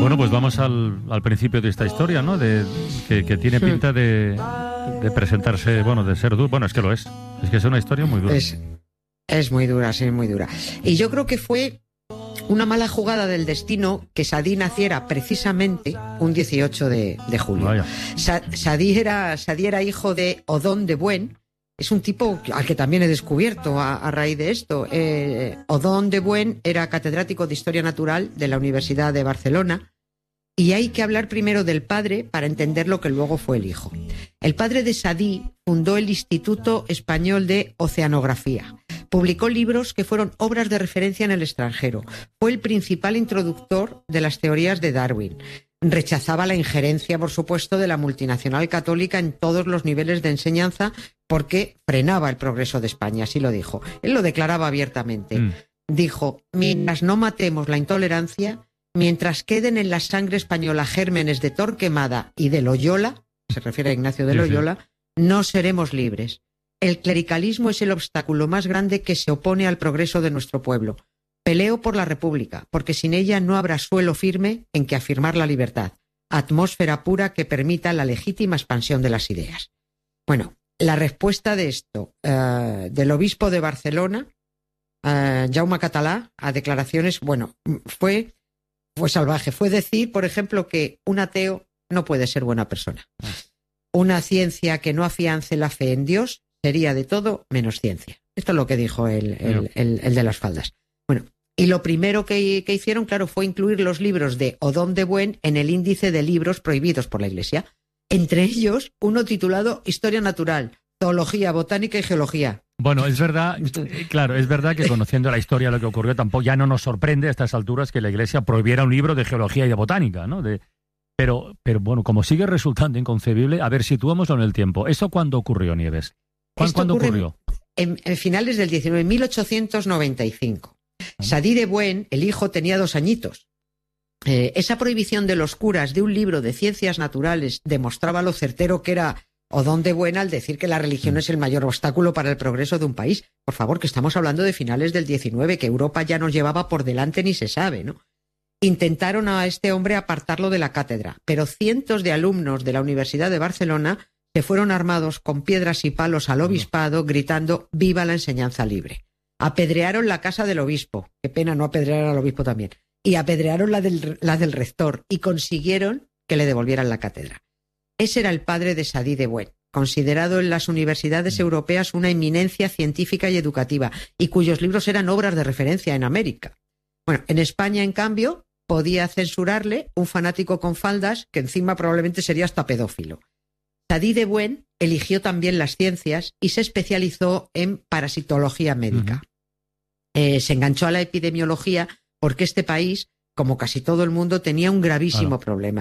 Bueno, pues vamos al principio de esta historia, ¿no? Que tiene pinta de presentarse, bueno, de ser duro. Bueno, es que lo es. Es que es una historia muy dura. Es muy dura, sí, muy dura. Y yo creo que fue una mala jugada del destino que Sadí naciera precisamente un 18 de julio. Vaya. Sadí era hijo de Odón de Buen. Es un tipo al que también he descubierto a raíz de esto. Odón de Buen era catedrático de Historia Natural de la Universidad de Barcelona. Y hay que hablar primero del padre para entender lo que luego fue el hijo. El padre de Sadí fundó el Instituto Español de Oceanografía. Publicó libros que fueron obras de referencia en el extranjero. Fue el principal introductor de las teorías de Darwin. Rechazaba la injerencia, por supuesto, de la multinacional católica en todos los niveles de enseñanza porque frenaba el progreso de España, así lo dijo. Él lo declaraba abiertamente. Dijo, mientras no matemos la intolerancia, mientras queden en la sangre española gérmenes de Torquemada y de Loyola, se refiere a Ignacio de Loyola, no seremos libres. El clericalismo es el obstáculo más grande que se opone al progreso de nuestro pueblo. Peleo por la República, porque sin ella no habrá suelo firme en que afirmar la libertad, atmósfera pura que permita la legítima expansión de las ideas. Bueno, la respuesta de esto del obispo de Barcelona, Jaume Català, a declaraciones, bueno, fue salvaje. Fue decir, por ejemplo, que un ateo no puede ser buena persona. Una ciencia que no afiance la fe en Dios sería de todo menos ciencia. Esto es lo que dijo el de las faldas. Bueno, y lo primero que hicieron, claro, fue incluir los libros de Odón de Buen en el índice de libros prohibidos por la Iglesia. Entre ellos, uno titulado Historia Natural, Zoología, Botánica y Geología. Bueno, es verdad, claro, es verdad que conociendo la historia lo que ocurrió tampoco ya no nos sorprende a estas alturas que la Iglesia prohibiera un libro de geología y de botánica, ¿no? Pero bueno, como sigue resultando inconcebible, a ver, situémoslo en el tiempo. ¿Eso cuándo ocurrió, Nieves? ¿Cuándo ocurrió? En finales del 19, en 1895. Sadí de Buen, el hijo, tenía 2 añitos. Esa prohibición de los curas de un libro de ciencias naturales demostraba lo certero que era Odón de Buen al decir que la religión es el mayor obstáculo para el progreso de un país. Por favor, que estamos hablando de finales del 19, que Europa ya nos llevaba por delante ni se sabe, ¿no? Intentaron a este hombre apartarlo de la cátedra, pero cientos de alumnos de la Universidad de Barcelona se fueron armados con piedras y palos al obispado gritando «¡Viva la enseñanza libre!». Apedrearon la casa del obispo, qué pena no apedrear al obispo también, y apedrearon la del rector y consiguieron que le devolvieran la cátedra. Ese era el padre de Sadí de Buen, considerado en las universidades europeas una eminencia científica y educativa, y cuyos libros eran obras de referencia en América. Bueno, en España, en cambio, podía censurarle un fanático con faldas que encima probablemente sería hasta pedófilo. Sadí de Buen eligió también las ciencias y se especializó en parasitología médica. Se enganchó a la epidemiología porque este país, como casi todo el mundo, tenía un gravísimo problema.